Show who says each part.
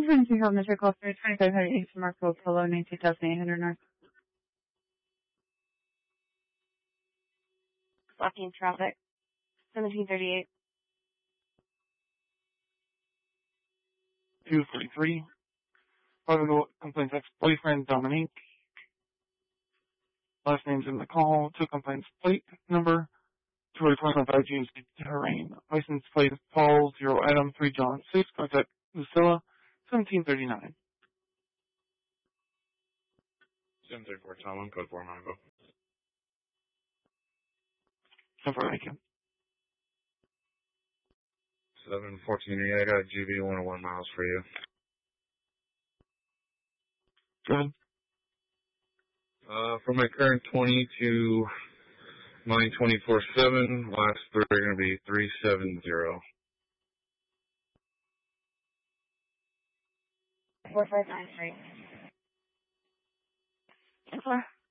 Speaker 1: Emergency call, Mr. Call 2500 East Marco Polo 92800 North. Blocking traffic. 1738.
Speaker 2: 243. Private complaints ex-boyfriend Dominique. Last name's in the call. 2 complaints plate number. 245 James Terrain. License plate Paul 0 Adam 3 John 6. Contact Lucilla 1739.
Speaker 3: 734 Tom, code 4 Mongo.
Speaker 2: 748.
Speaker 3: 714, yeah, I got a GV 101 miles for you.
Speaker 2: Good.
Speaker 3: From my current 20 to mine 24/7, last 3 are going to be 370.
Speaker 1: 4593.